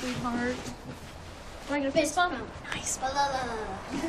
sweetheart. Want to get a fist bump? Nice.